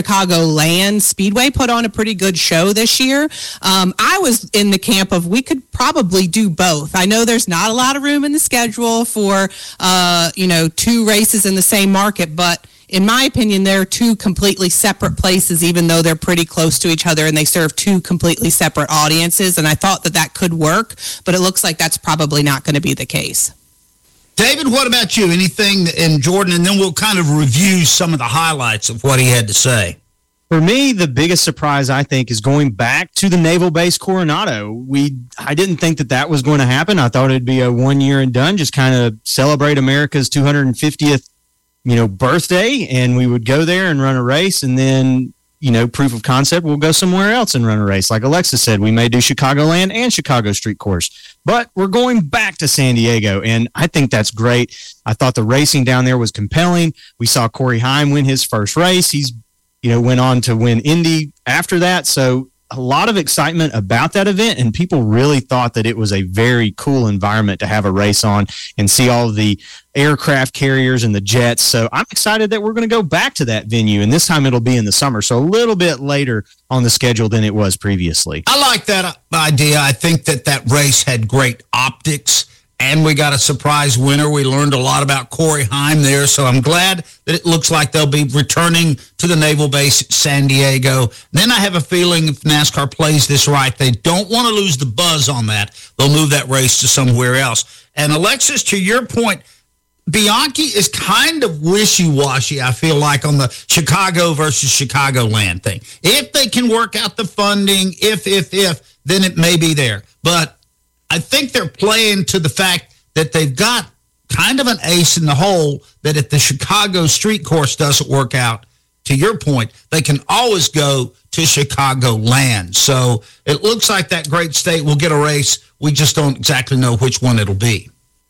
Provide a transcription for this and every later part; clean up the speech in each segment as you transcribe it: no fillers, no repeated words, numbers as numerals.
Chicagoland Speedway put on a pretty good show this year. I was in the camp of we could probably do both. I know there's not a lot of room in the schedule for, two races in the same market, but in my opinion, they're two completely separate places, even though they're pretty close to each other and they serve two completely separate audiences. And I thought that could work, but it looks like that's probably not going to be the case. David, what about you? Anything in Jordan? And then we'll kind of review some of the highlights of what he had to say. For me, the biggest surprise, I think, is going back to the Naval Base Coronado. I didn't think that was going to happen. I thought it'd be a 1 year and done, just kind of celebrate America's 250th birthday, and we would go there and run a race, and then, proof of concept, we'll go somewhere else and run a race. Like Alexa said, we may do Chicagoland and Chicago Street Course, but we're going back to San Diego, and I think that's great. I thought the racing down there was compelling. We saw Corey Heim win his first race. He's, went on to win Indy after that, so a lot of excitement about that event, and people really thought that it was a very cool environment to have a race on and see all of the aircraft carriers and the jets. So I'm excited that we're going to go back to that venue, and this time it'll be in the summer, so a little bit later on the schedule than it was previously. I like that idea. I think that race had great optics, and we got a surprise winner. We learned a lot about Corey Heim there, so I'm glad that it looks like they'll be returning to the Naval Base San Diego. Then I have a feeling if NASCAR plays this right, they don't want to lose the buzz on that. They'll move that race to somewhere else. And Alexis, to your point, Bianchi is kind of wishy-washy, I feel like, on the Chicago versus Chicagoland thing. If they can work out the funding, if, then it may be there. But I think they're playing to the fact that they've got kind of an ace in the hole that if the Chicago Street Course doesn't work out, to your point, they can always go to Chicagoland. So it looks like that great state will get a race. We just don't exactly know which one it'll be.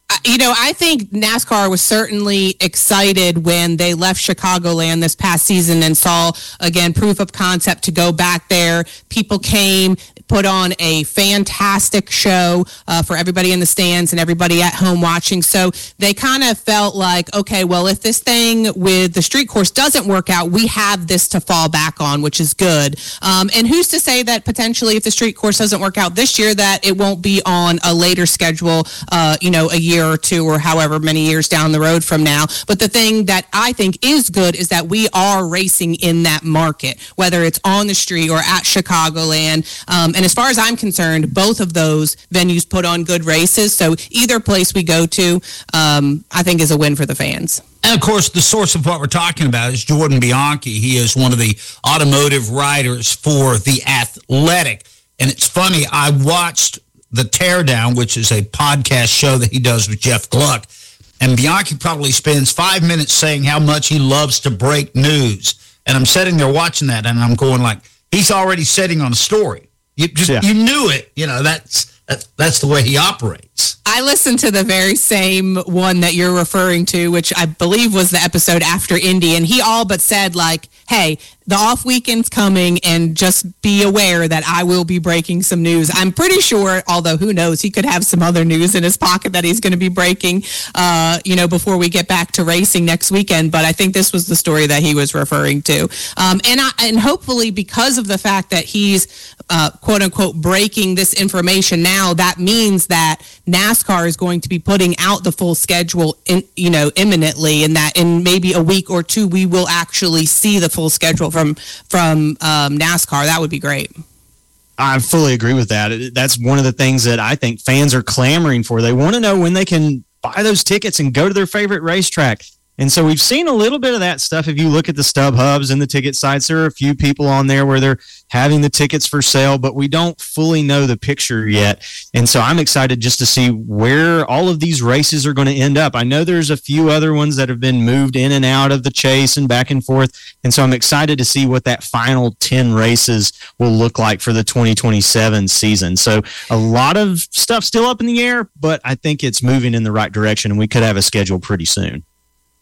I think NASCAR was certainly excited when they left Chicagoland this past season and saw, again, proof of concept to go back there. People came, put on a fantastic show for everybody in the stands and everybody at home watching. So they kind of felt like, okay, well, if this thing with the street course doesn't work out, we have this to fall back on, which is good. And who's to say that potentially if the street course doesn't work out this year, that it won't be on a later schedule, a year or two or however many years down the road from now. But the thing that I think is good is that we are racing in that market, whether it's on the street or at Chicagoland. And as far as I'm concerned, both of those venues put on good races. So either place we go to, I think is a win for the fans. And, of course, the source of what we're talking about is Jordan Bianchi. He is one of the automotive writers for The Athletic. And it's funny, I watched The Teardown, which is a podcast show that he does with Jeff Gluck. And Bianchi probably spends 5 minutes saying how much he loves to break news. And I'm sitting there watching that, and I'm going like, he's already sitting on a story. You knew it. That's the way he operates. I listened to the very same one that you're referring to, which I believe was the episode after Indy, and he all but said, like, hey, the off weekend's coming, and just be aware that I will be breaking some news. I'm pretty sure, although who knows, he could have some other news in his pocket that he's going to be breaking, before we get back to racing next weekend. But I think this was the story that he was referring to. And hopefully because of the fact that he's, quote unquote, breaking this information now, that means that NASCAR is going to be putting out the full schedule, imminently, and that in maybe a week or two, we will actually see the full schedule from NASCAR. That would be great. I fully agree with that. That's one of the things that I think fans are clamoring for. They want to know when they can buy those tickets and go to their favorite racetrack. And so we've seen a little bit of that stuff. If you look at the StubHubs and the ticket sites, there are a few people on there where they're having the tickets for sale, but we don't fully know the picture yet. And so I'm excited just to see where all of these races are going to end up. I know there's a few other ones that have been moved in and out of the chase and back and forth. And so I'm excited to see what that final 10 races will look like for the 2027 season. So a lot of stuff still up in the air, but I think it's moving in the right direction, and we could have a schedule pretty soon.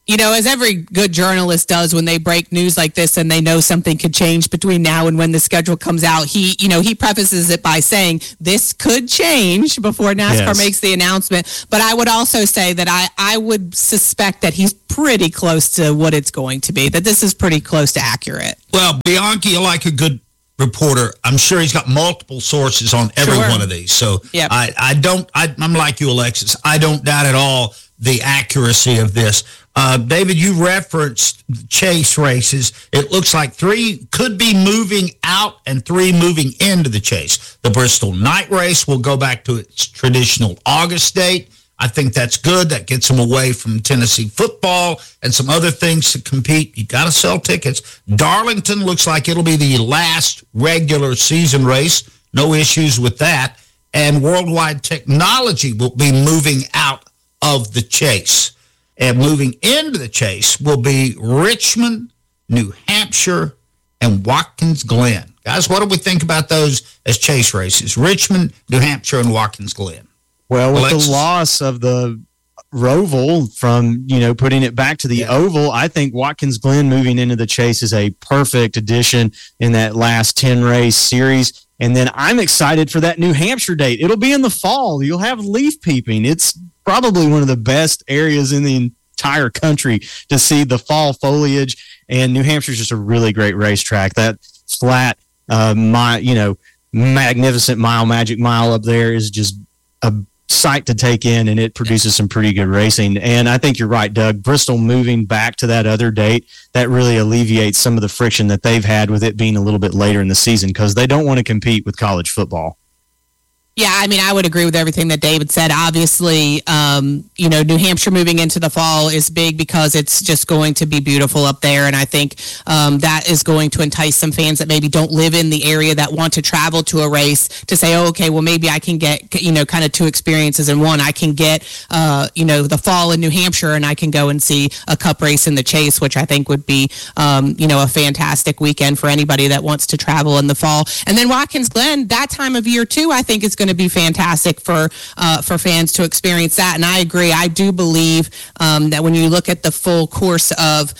As every good journalist does when they break news like this and they know something could change between now and when the schedule comes out, he prefaces it by saying this could change before NASCAR makes the announcement. But I would also say that I would suspect that he's pretty close to what it's going to be, that this is pretty close to accurate. Well, Bianchi, you're like a good reporter. I'm sure he's got multiple sources on every one of these. So yep. I'm like you, Alexis. I don't doubt at all the accuracy of this. David, you referenced chase races. It looks like 3 could be moving out and 3 moving into the chase. The Bristol night race will go back to its traditional August date. I think that's good. That gets them away from Tennessee football and some other things to compete. You got to sell tickets. Darlington looks like it'll be the last regular season race. No issues with that. And Worldwide Technology will be moving out of the chase. And moving into the chase will be Richmond, New Hampshire, and Watkins Glen. Guys, what do we think about those as chase races? Richmond, New Hampshire, and Watkins Glen. Well, with the loss of the Roval from, putting it back to the oval, I think Watkins Glen moving into the chase is a perfect addition in that last 10-race series. And then I'm excited for that New Hampshire date. It'll be in the fall. You'll have leaf peeping. It's probably one of the best areas in the entire country to see the fall foliage. And New Hampshire's just a really great racetrack. That flat, magnificent Magic Mile up there is just a sight to take in, and it produces some pretty good racing. And I think you're right, Doug. Bristol moving back to that other date, that really alleviates some of the friction that they've had with it being a little bit later in the season because they don't want to compete with college football. Yeah, I would agree with everything that David said. Obviously, New Hampshire moving into the fall is big because it's just going to be beautiful up there. And I think that is going to entice some fans that maybe don't live in the area that want to travel to a race to say, oh, okay, well, maybe I can get, kind of 2 experiences in one. I can get, the fall in New Hampshire and I can go and see a cup race in the chase, which I think would be, a fantastic weekend for anybody that wants to travel in the fall. And then Watkins Glen, that time of year, too, I think is going to be fantastic for fans to experience that. And I agree. I do believe that when you look at the full course of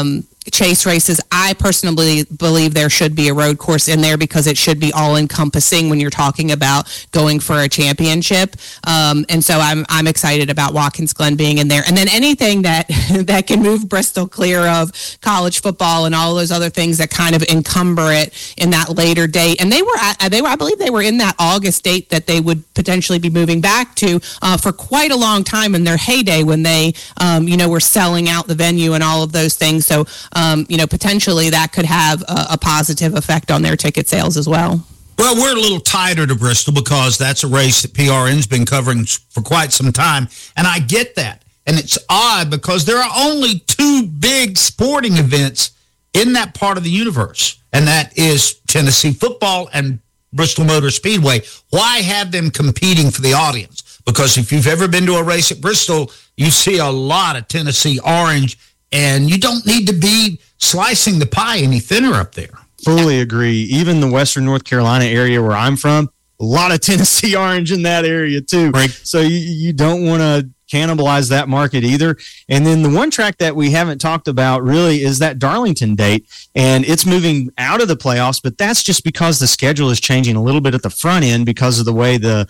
chase races, I personally believe there should be a road course in there because it should be all encompassing when you're talking about going for a championship. And so I'm excited about Watkins Glen being in there. And then anything that can move Bristol clear of college football and all those other things that kind of encumber it in that later date. And I believe they were in that August date that they would potentially be moving back to for quite a long time in their heyday when they, were selling out the venue and all of those things. So, potentially that could have a positive effect on their ticket sales as well. Well, we're a little tighter to Bristol because that's a race that PRN's been covering for quite some time, and I get that. And it's odd because there are only 2 big sporting events in that part of the universe, and that is Tennessee football and Bristol Motor Speedway. Why have them competing for the audience? Because if you've ever been to a race at Bristol, you see a lot of Tennessee orange, and you don't need to be slicing the pie any thinner up there. Fully agree. Even the Western North Carolina area where I'm from, a lot of Tennessee orange in that area too. Right. So you don't want to cannibalize that market either. And then the one track that we haven't talked about really is that Darlington date, and it's moving out of the playoffs, but that's just because the schedule is changing a little bit at the front end because of the way the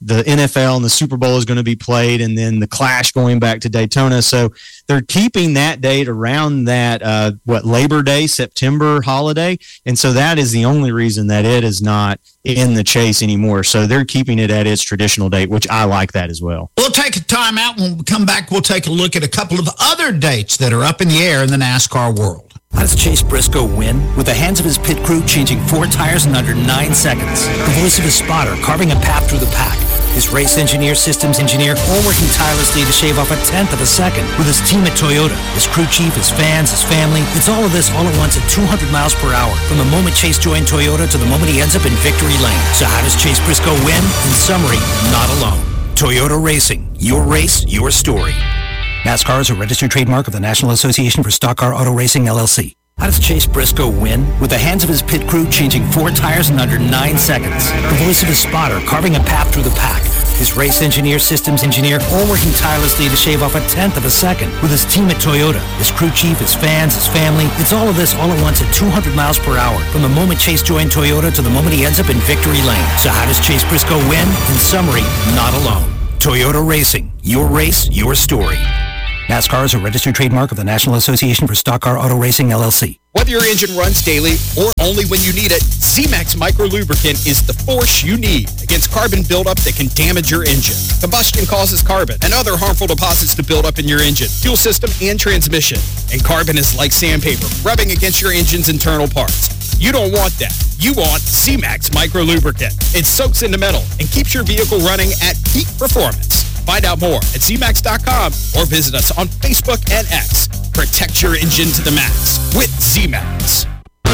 NFL and the Super Bowl is going to be played, and then the Clash going back to Daytona. So they're keeping that date around that, Labor Day, September holiday. And so that is the only reason that it is not in the chase anymore. So they're keeping it at its traditional date, which I like that as well. We'll take a time out. When we come back, we'll take a look at a couple of other dates that are up in the air in the NASCAR world. How does Chase Briscoe win? With the hands of his pit crew changing 4 tires in under 9 seconds. The voice of his spotter carving a path through the pack. His race engineer, systems engineer, all working tirelessly to shave off 1/10 of a second. With his team at Toyota, his crew chief, his fans, his family. It's all of this all at once at 200 miles per hour. From the moment Chase joined Toyota to the moment he ends up in victory lane. So how does Chase Briscoe win? In summary, not alone. Toyota Racing. Your race, your story. NASCAR is a registered trademark of the National Association for Stock Car Auto Racing, LLC. How does Chase Briscoe win? With the hands of his pit crew changing 4 tires in under 9 seconds. The voice of his spotter carving a path through the pack. his race engineer, systems engineer, all working tirelessly to shave off 1/10 of a second. With his team at Toyota, his crew chief, his fans, his family, it's all of this all at once at 200 miles per hour. From the moment Chase joined Toyota to the moment he ends up in victory lane. So how does Chase Briscoe win? In summary, not alone. Toyota Racing. Your race, your story. NASCAR is a registered trademark of the National Association for Stock Car Auto Racing, LLC. Whether your engine runs daily or only when you need it, Z-Max Micro Lubricant is the force you need against carbon buildup that can damage your engine. Combustion causes carbon and other harmful deposits to build up in your engine, fuel system, and transmission. And carbon is like sandpaper, rubbing against your engine's internal parts. You don't want that. You want Z-Max Micro Lubricant. It soaks into metal and keeps your vehicle running at peak performance. Find out more at zmax.com or visit us on Facebook and X. Protect your engine to the max with Z-Max.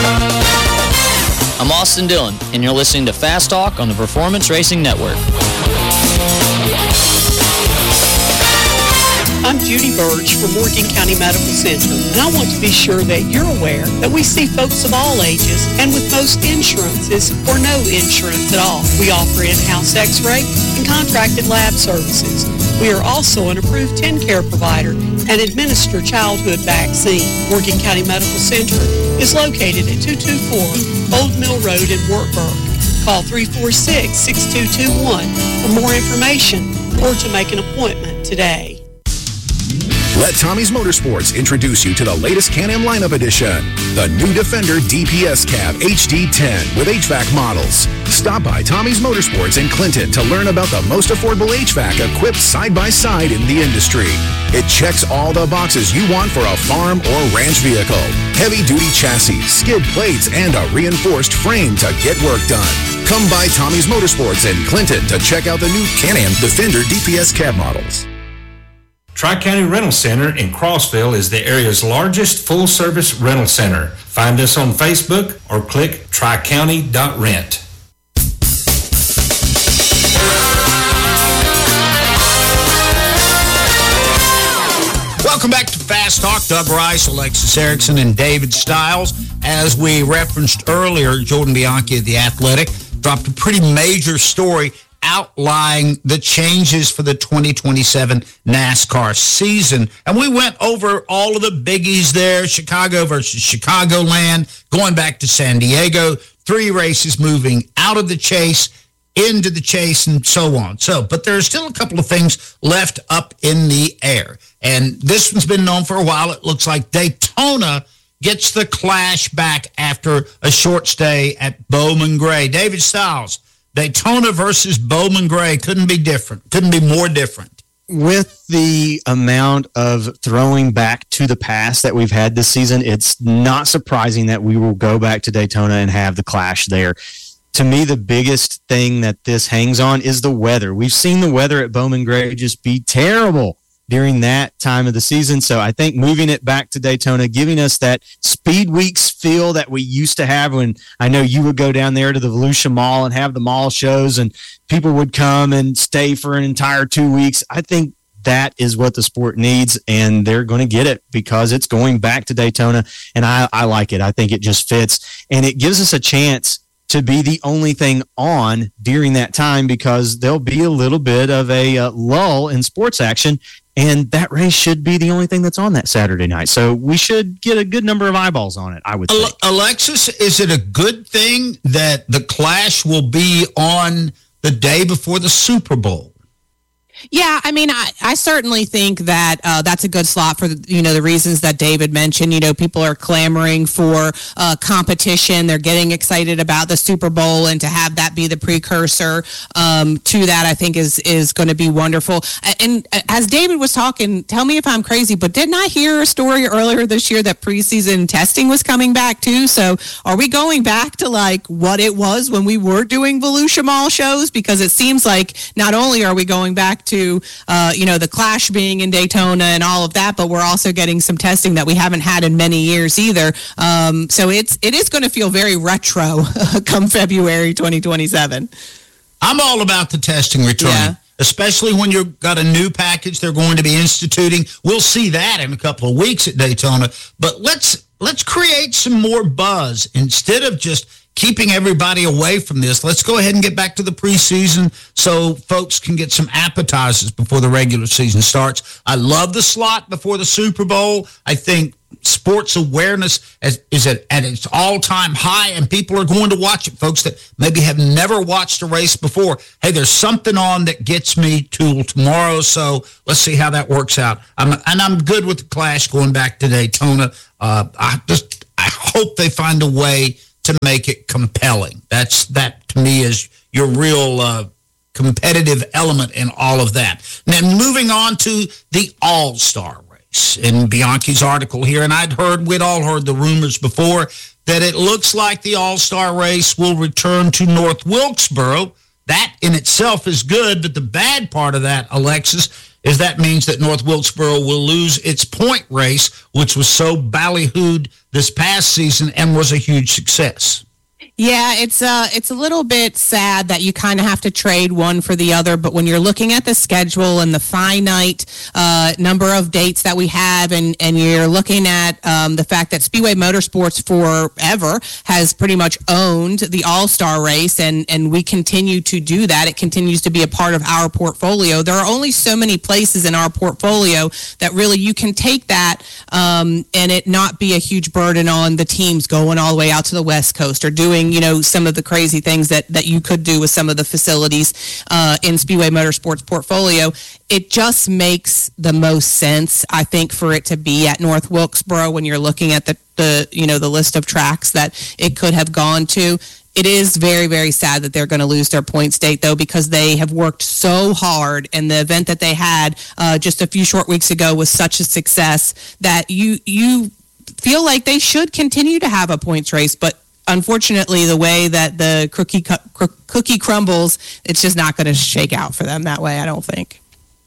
I'm Austin Dillon, and you're listening to Fast Talk on the Performance Racing Network. I'm Judy Birch from Morgan County Medical Center, and I want to be sure that you're aware that we see folks of all ages and with most insurances or no insurance at all. We offer in-house x-ray and contracted lab services. We are also an approved TennCare provider and administer childhood vaccine. Morgan County Medical Center is located at 224 Old Mill Road in Wartburg. Call 346-6221 for more information or to make an appointment today. Let Tommy's Motorsports introduce you to the latest Can-Am lineup edition, the new Defender DPS Cab HD10 with HVAC models. Stop by Tommy's Motorsports in Clinton to learn about the most affordable HVAC equipped side-by-side in the industry. It checks all the boxes you want for a farm or ranch vehicle. Heavy-duty chassis, skid plates, and a reinforced frame to get work done. Come by Tommy's Motorsports in Clinton to check out the new Can-Am Defender DPS Cab models. Tri-County Rental Center in Crossville is the area's largest full-service rental center. Find us on Facebook or click tricounty.rent. Welcome back to Fast Talk. Doug Rice, Alexis Erickson, and David Stiles. As we referenced earlier, Jordan Bianchi of The Athletic dropped a pretty major story outlining the changes for the 2027 NASCAR season. And we went over all of the biggies there, Chicago versus Chicagoland, going back to San Diego, 3 races moving out of the chase, into the chase, and so on. But there's still a couple of things left up in the air. And this one's been known for a while. It looks like Daytona gets the Clash back after a short stay at Bowman Gray. David Stiles, Daytona versus Bowman Gray couldn't be more different. With the amount of throwing back to the past that we've had this season, it's not surprising that we will go back to Daytona and have the Clash there. To me, the biggest thing that this hangs on is the weather. We've seen the weather at Bowman Gray just be terrible during that time of the season. So I think moving it back to Daytona, giving us that Speed Weeks feel that we used to have when I know you would go down there to the Volusia Mall and have the mall shows and people would come and stay for an entire 2 weeks. I think that is what the sport needs, and they're going to get it because it's going back to Daytona, and I like it. I think it just fits, and it gives us a chance to be the only thing on during that time because there'll be a little bit of a lull in sports action, and that race should be the only thing that's on that Saturday night. So we should get a good number of eyeballs on it, I would think. Alexis, is it a good thing that the Clash will be on the day before the Super Bowl? Yeah, I mean, I certainly think that that's a good slot for the reasons that David mentioned. People are clamoring for competition. They're getting excited about the Super Bowl, and to have that be the precursor to that, I think is going to be wonderful. And as David was talking, tell me if I'm crazy, but didn't I hear a story earlier this year that preseason testing was coming back too? So are we going back to like what it was when we were doing Volusia Mall shows? Because it seems like not only are we going back to the Clash being in Daytona and all of that, but we're also getting some testing that we haven't had in many years either. So it is going to feel very retro come February 2027. I'm all about the testing returning, especially when you've got a new package they're going to be instituting. We'll see that in a couple of weeks at Daytona. But let's create some more buzz instead of just keeping everybody away from this. Let's go ahead and get back to the preseason so folks can get some appetizers before the regular season starts. I love the slot before the Super Bowl. I think sports awareness is at its all-time high, and people are going to watch it, folks that maybe have never watched a race before. Hey, there's something on that gets me till tomorrow, so let's see how that works out. I'm good with the Clash going back to Daytona. I hope they find a way to make it compelling. That, to me, is your real competitive element in all of that. Now, moving on to the All-Star race. In Bianchi's article here, and we'd all heard the rumors before, that it looks like the All-Star race will return to North Wilkesboro. That in itself is good, but the bad part of that, Alexis, is that means that North Wilkesboro will lose its point race, which was so ballyhooed this past season and was a huge success. Yeah, it's a little bit sad that you kind of have to trade one for the other, but when you're looking at the schedule and the finite number of dates that we have, and you're looking at the fact that Speedway Motorsports forever has pretty much owned the All-Star race, and we continue to do that. It continues to be a part of our portfolio. There are only so many places in our portfolio that really you can take that and it not be a huge burden on the teams going all the way out to the West Coast or doing some of the crazy things that you could do with some of the facilities in Speedway Motorsports portfolio. It just makes the most sense, I think, for it to be at North Wilkesboro when you're looking at the list of tracks that it could have gone to. It is very, very sad that they're going to lose their points date, though, because they have worked so hard, and the event that they had just a few short weeks ago was such a success that you feel like they should continue to have a points race, but unfortunately, the way that the cookie crumbles, it's just not going to shake out for them that way, I don't think.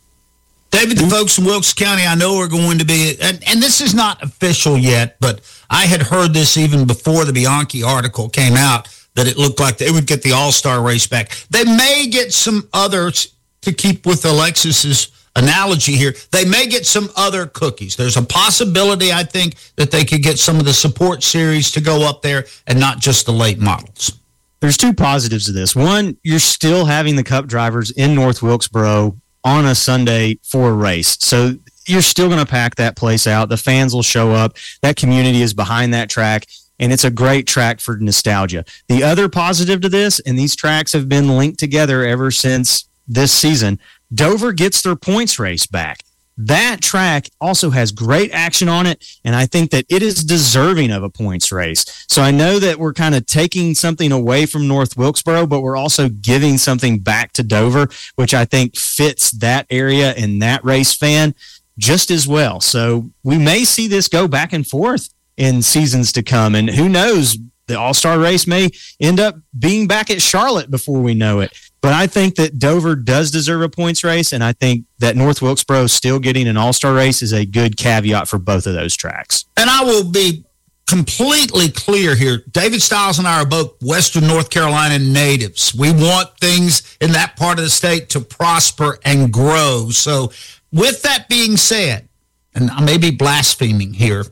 David, the folks in Wilkes County, I know are going to be, and this is not official yet, but I had heard this even before the Bianchi article came out, that it looked like they would get the All-Star race back. They may get some others, to keep with Alexis's analogy here, they may get some other cookies. There's a possibility, I think, that they could get some of the support series to go up there and not just the late models. There's two positives to this. One, you're still having the Cup drivers in North Wilkesboro on a Sunday for a race. So you're still going to pack that place out. The fans will show up. That community is behind that track, and it's a great track for nostalgia. The other positive to this, and these tracks have been linked together ever since this season, Dover gets their points race back. That track also has great action on it, and I think that it is deserving of a points race. So I know that we're kind of taking something away from North Wilkesboro, but we're also giving something back to Dover, which I think fits that area and that race fan just as well. So we may see this go back and forth in seasons to come, and who knows, the All-Star race may end up being back at Charlotte before we know it. But I think that Dover does deserve a points race, and I think that North Wilkesboro still getting an All-Star race is a good caveat for both of those tracks. And I will be completely clear here. David Stiles and I are both Western North Carolina natives. We want things in that part of the state to prosper and grow. So with that being said, and I may be blaspheming here,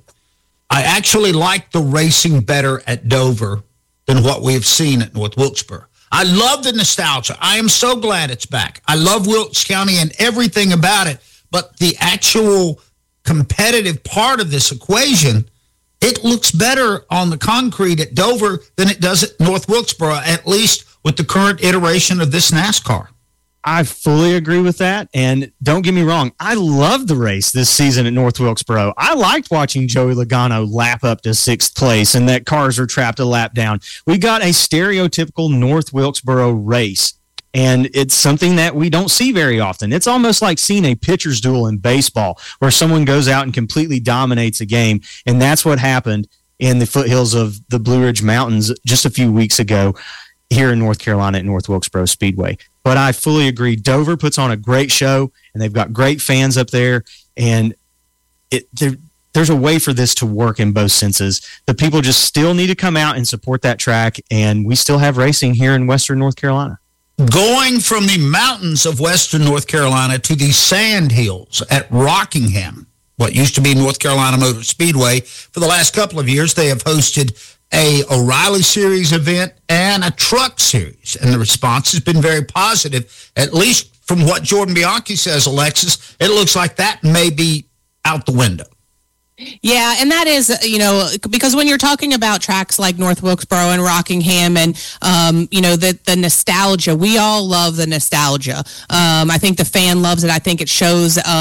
I actually like the racing better at Dover than what we have seen at North Wilkesboro. I love the nostalgia. I am so glad it's back. I love Wilkes County and everything about it, but the actual competitive part of this equation, it looks better on the concrete at Dover than it does at North Wilkesboro, at least with the current iteration of this NASCAR. I fully agree with that, and don't get me wrong, I love the race this season at North Wilkesboro. I liked watching Joey Logano lap up to 6th place and that cars were trapped a lap down. We got a stereotypical North Wilkesboro race, and it's something that we don't see very often. It's almost like seeing a pitcher's duel in baseball where someone goes out and completely dominates a game, and that's what happened in the foothills of the Blue Ridge Mountains just a few weeks ago here in North Carolina at North Wilkesboro Speedway. But I fully agree. Dover puts on a great show, and they've got great fans up there, and there's a way for this to work in both senses. The people just still need to come out and support that track, and we still have racing here in Western North Carolina. Going from the mountains of Western North Carolina to the sand hills at Rockingham, what used to be North Carolina Motor Speedway, for the last couple of years, they have hosted a O'Reilly Series event and a Truck Series. And the response has been very positive, at least from what Jordan Bianchi says, Alexis. It looks like that may be out the window. Yeah, and that is, because when you're talking about tracks like North Wilkesboro and Rockingham and, the nostalgia, we all love the nostalgia. I think the fan loves it. I think it shows, at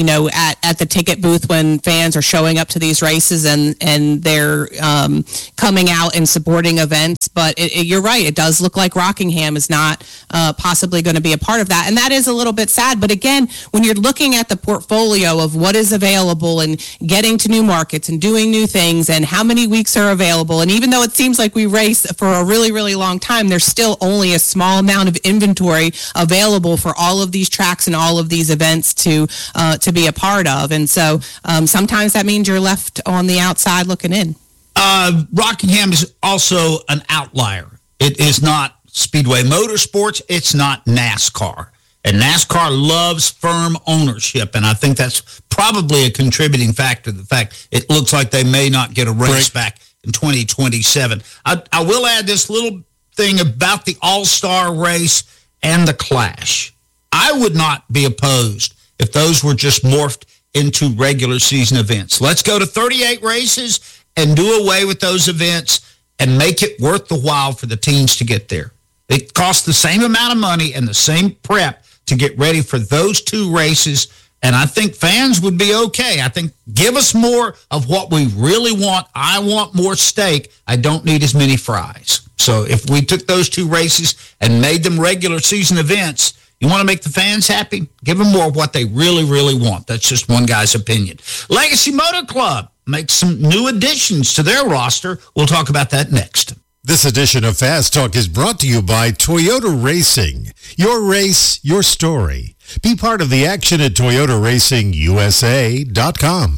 the ticket booth when fans are showing up to these races and they're coming out and supporting events. But you're right. It does look like Rockingham is not possibly going to be a part of that. And that is a little bit sad. But again, when you're looking at the portfolio of what is available and getting to new markets and doing new things and how many weeks are available. And even though it seems like we race for a really, really long time, there's still only a small amount of inventory available for all of these tracks and all of these events to be a part of. And so sometimes that means you're left on the outside looking in. Rockingham is also an outlier. It is not Speedway Motorsports. It's not NASCAR. And NASCAR loves firm ownership, and I think that's probably a contributing factor to the fact it looks like they may not get a race back in 2027. I will add this little thing about the All-Star race and the Clash. I would not be opposed if those were just morphed into regular season events. Let's go to 38 races and do away with those events and make it worth the while for the teams to get there. It costs the same amount of money and the same prep to get ready for those two races, and I think fans would be okay. I think give us more of what we really want. I want more steak. I don't need as many fries. So if we took those two races and made them regular season events, you want to make the fans happy? Give them more of what they really, really want. That's just one guy's opinion. Legacy Motor Club makes some new additions to their roster. We'll talk about that next. This edition of Fast Talk is brought to you by Toyota Racing. Your race, your story. Be part of the action at ToyotaRacingUSA.com.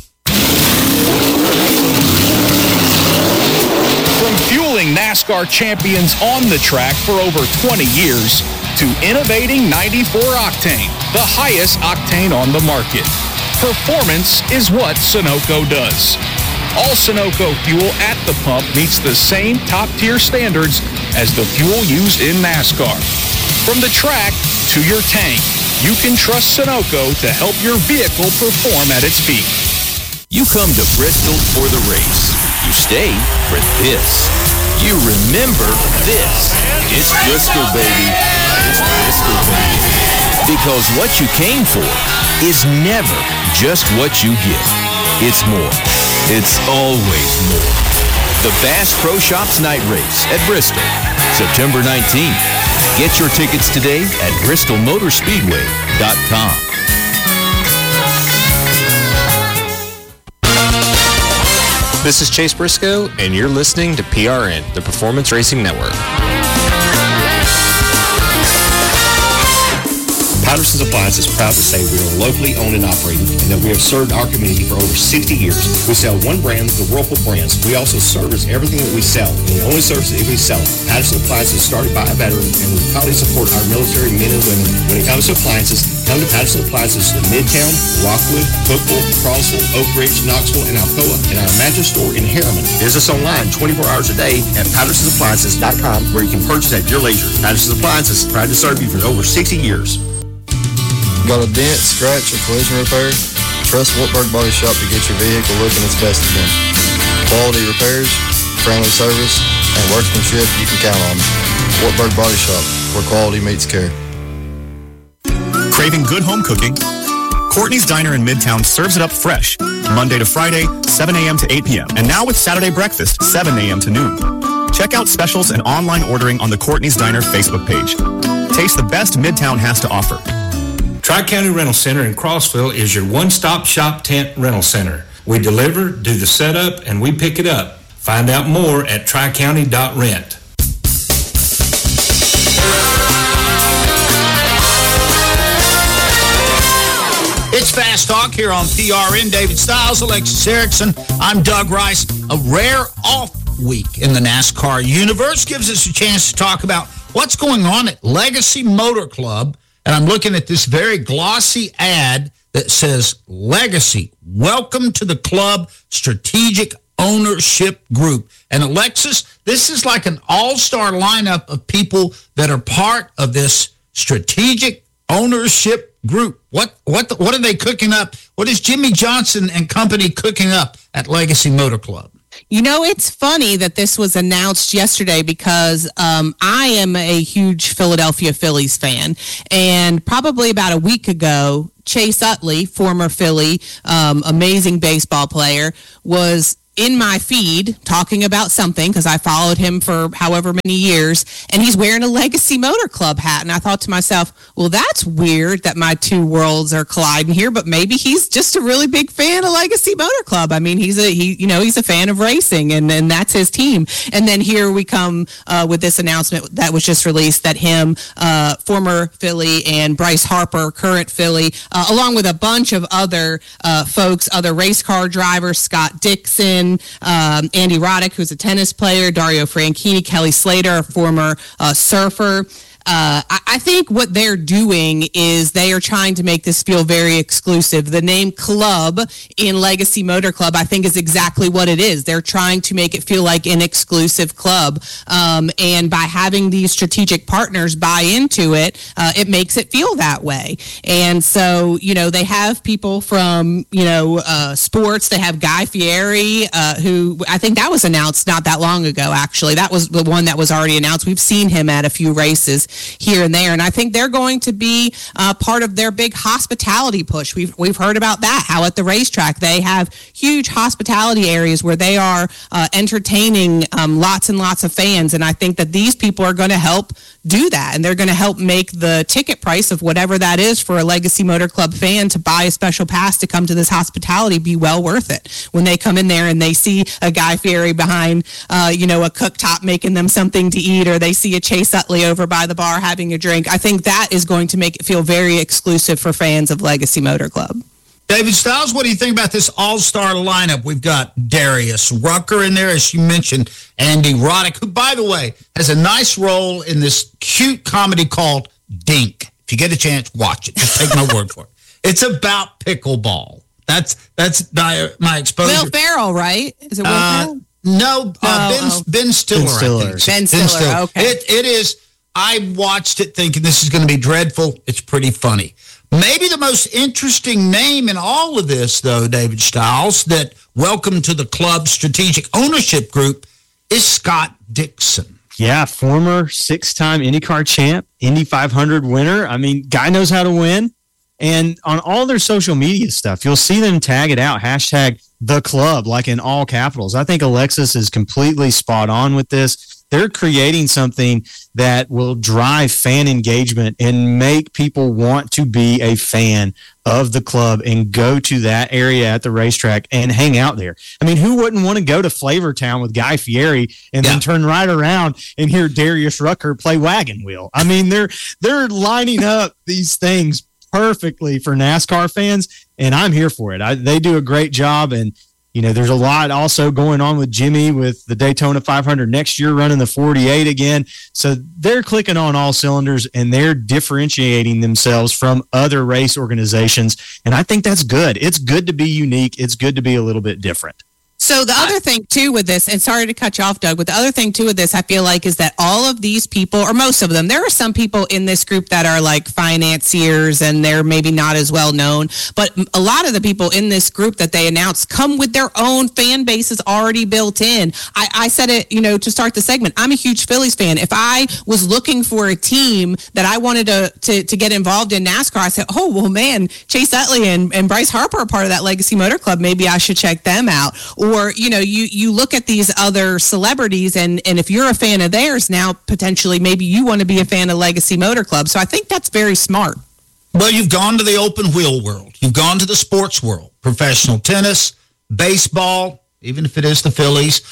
From fueling NASCAR champions on the track for over 20 years to innovating 94 Octane, the highest octane on the market. Performance is what Sunoco does. All Sunoco fuel at the pump meets the same top-tier standards as the fuel used in NASCAR. From the track to your tank, you can trust Sunoco to help your vehicle perform at its peak. You come to Bristol for the race. You stay for this. You remember this. It's Bristol, baby. It's Bristol, baby. Because what you came for is never just what you get. It's more. It's always more. The Bass Pro Shops Night Race at Bristol, September 19th. Get your tickets today at BristolMotorspeedway.com. This is Chase Briscoe, and you're listening to PRN, the Performance Racing Network. Patterson's Appliance is proud to say we are locally owned and operated and that we have served our community for over 60 years. We sell one brand, the Whirlpool brands. We also service everything that we sell, and we only service it if we sell it. Patterson Appliance is started by a veteran, and we proudly support our military men and women. When it comes to appliances, come to Patterson Appliances in Midtown, Rockwood, Cookville, Crossville, Oak Ridge, Knoxville, and Alcoa, and our mattress store in Harriman. Visit us online 24 hours a day at PattersonAppliances.com, where you can purchase at your leisure. Patterson's Appliances, proud to serve you for over 60 years. Got a dent, scratch, or collision repair? Trust Wartburg Body Shop to get your vehicle looking its best again. Quality repairs, friendly service, and workmanship you can count on. Wartburg Body Shop, where quality meets care. Craving good home cooking? Courtney's Diner in Midtown serves it up fresh, Monday to Friday, 7 a.m. to 8 p.m. And now with Saturday breakfast, 7 a.m. to noon. Check out specials and online ordering on the Courtney's Diner Facebook page. Taste the best Midtown has to offer. Tri-County Rental Center in Crossville is your one-stop shop tent rental center. We deliver, do the setup, and we pick it up. Find out more at tricounty.rent. It's Fast Talk here on PRN. David Stiles, Alexis Erickson. I'm Doug Rice. A rare off week in the NASCAR universe gives us a chance to talk about what's going on at Legacy Motor Club. And I'm looking at this very glossy ad that says, Legacy, welcome to the club, strategic Ownership Group. And Alexis, this is like an all-star lineup of people that are part of this strategic ownership group. What are they cooking up? What is Jimmy Johnson and company cooking up at Legacy Motor Club? You know, it's funny that this was announced yesterday because I am a huge Philadelphia Phillies fan. And probably about a week ago, Chase Utley, former Philly, amazing baseball player, was in my feed talking about something because I followed him for however many years, and he's wearing a Legacy Motor Club hat. And I thought to myself, well, that's weird that my two worlds are colliding here, but maybe he's just a really big fan of Legacy Motor Club. I mean, he's a fan of racing, and that's his team. And then here we come with this announcement that was just released that him, former Philly, and Bryce Harper, current Philly, along with a bunch of other folks, other race car drivers, Scott Dixon, Andy Roddick, who's a tennis player, Dario Franchitti, Kelly Slater, a former surfer. I think what they're doing is they are trying to make this feel very exclusive. The name club in Legacy Motor Club, I think, is exactly what it is. They're trying to make it feel like an exclusive club. And by having these strategic partners buy into it, it makes it feel that way. And so, they have people from, sports. They have Guy Fieri, who I think that was announced not that long ago, actually. That was the one that was already announced. We've seen him at a few races here and there, and I think they're going to be part of their big hospitality push. We've heard about that, how at the racetrack they have huge hospitality areas where they are entertaining lots and lots of fans, and I think that these people are going to help do that, and they're going to help make the ticket price of whatever that is for a Legacy Motor Club fan to buy a special pass to come to this hospitality be well worth it. When they come in there and they see a Guy Fieri behind a cooktop making them something to eat, or they see a Chase Utley over by the bar having a drink, I think that is going to make it feel very exclusive for fans of Legacy Motor Club. David Stiles, what do you think about this all-star lineup? We've got Darius Rucker in there, as you mentioned, Andy Roddick, who, by the way, has a nice role in this cute comedy called Dink. If you get a chance, watch it. Just take my word for it. It's about pickleball. That's my exposure. Will Ferrell, right? Is it Will Ferrell? No, Ben Stiller. I think. Ben Stiller, okay. It is. I watched it thinking this is going to be dreadful. It's pretty funny. Maybe the most interesting name in all of this, though, David Stiles, that welcome to the club strategic ownership group is Scott Dixon. Yeah, former 6-time IndyCar champ, Indy 500 winner. I mean, guy knows how to win. And on all their social media stuff, you'll see them tag it out, hashtag the club, like in all capitals. I think Alexis is completely spot on with this. They're creating something that will drive fan engagement and make people want to be a fan of the club and go to that area at the racetrack and hang out there. I mean, who wouldn't want to go to Flavortown with Guy Fieri and then turn right around and hear Darius Rucker play Wagon Wheel? I mean, they're lining up these things perfectly for NASCAR fans, and I'm here for it. They do a great job, and there's a lot also going on with Jimmy with the Daytona 500 next year running the 48 again. So they're clicking on all cylinders, and they're differentiating themselves from other race organizations. And I think that's good. It's good to be unique. It's good to be a little bit different. So the other thing, too, with this, and sorry to cut you off, Doug, but the other thing, too, with this, I feel like, is that all of these people, or most of them, there are some people in this group that are like financiers and they're maybe not as well known, but a lot of the people in this group that they announced come with their own fan bases already built in. I said it, to start the segment, I'm a huge Phillies fan. If I was looking for a team that I wanted to get involved in NASCAR, I said, oh, well, man, Chase Utley and Bryce Harper are part of that Legacy Motor Club. Maybe I should check them out. Or, you look at these other celebrities, and if you're a fan of theirs now, potentially maybe you want to be a fan of Legacy Motor Club. So I think that's very smart. Well, you've gone to the open wheel world. You've gone to the sports world, professional tennis, baseball, even if it is the Phillies.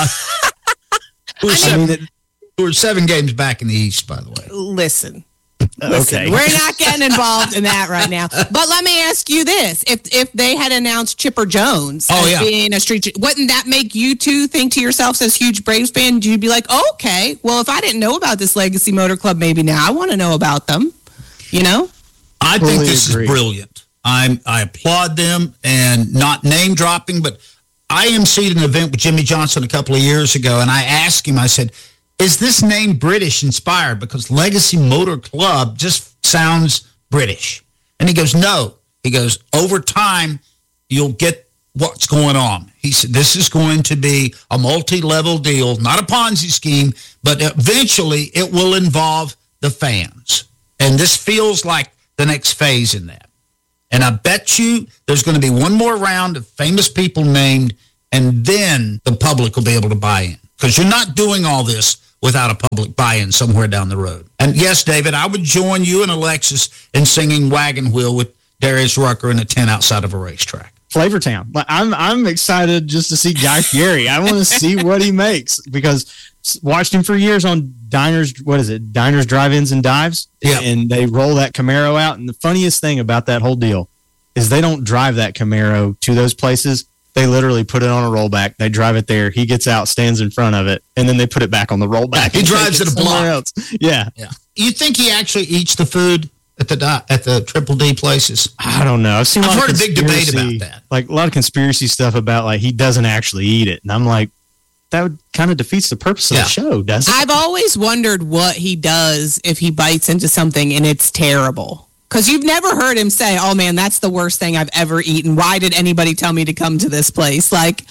Who are 7 games back in the East, by the way. Listen, we're not getting involved in that right now. But let me ask you this. If they had announced Chipper Jones as being a street, wouldn't that make you two think to yourselves as huge Braves fans, you'd be like, oh, okay, well, if I didn't know about this Legacy Motor Club, maybe now I want to know about them, I think this is brilliant. I applaud them, and not name dropping, but I emceed an event with Jimmy Johnson a couple of years ago, and I asked him, I said, is this name British inspired? Because Legacy Motor Club just sounds British. And he goes, no. He goes, over time, you'll get what's going on. He said, this is going to be a multi-level deal, not a Ponzi scheme, but eventually it will involve the fans. And this feels like the next phase in that. And I bet you there's going to be one more round of famous people named, and then the public will be able to buy in. Because you're not doing all this without a public buy-in somewhere down the road. And yes, David, I would join you and Alexis in singing Wagon Wheel with Darius Rucker in a tent outside of a racetrack. Flavortown. I'm excited just to see Guy Fieri. I want to see what he makes, because watched him for years on Diners, Diners, Drive-Ins, and Dives. Yeah. And they roll that Camaro out. And the funniest thing about that whole deal is they don't drive that Camaro to those places. They literally put it on a rollback. They drive it there. He gets out, stands in front of it, and then they put it back on the rollback. He drives it a block. Else. Yeah. You think he actually eats the food at the Triple D places? I don't know. I've heard a big debate about that. Like a lot of conspiracy stuff about like he doesn't actually eat it. And I'm like, that would kind of defeats the purpose of the show, doesn't it? I've always wondered what he does if he bites into something and it's terrible. Because you've never heard him say, oh, man, that's the worst thing I've ever eaten. Why did anybody tell me to come to this place? Like,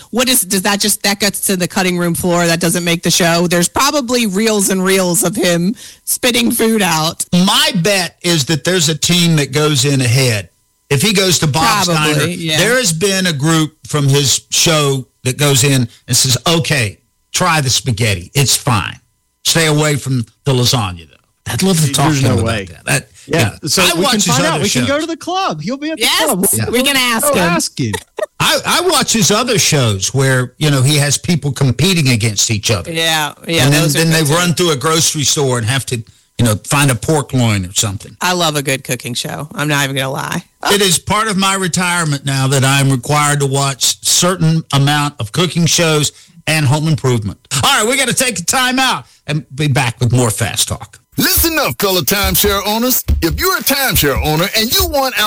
that gets to the cutting room floor? That doesn't make the show? There's probably reels and reels of him spitting food out. My bet is that there's a team that goes in ahead. If he goes to Bob's Diner, there has been a group from his show that goes in and says, okay, try the spaghetti. It's fine. Stay away from the lasagna, though. I'd love to talk to him about that. So we can find out. We can go to the club. He'll be at the club. We can ask him. I watch his other shows where, he has people competing against each other. Yeah. And then they run through a grocery store and have to, find a pork loin or something. I love a good cooking show. I'm not even going to lie. It is part of my retirement now that I'm required to watch certain amount of cooking shows and home improvement. All right, we got to take a time out and be back with more Fast Talk. Listen up, fellow timeshare owners. If you're a timeshare owner and you want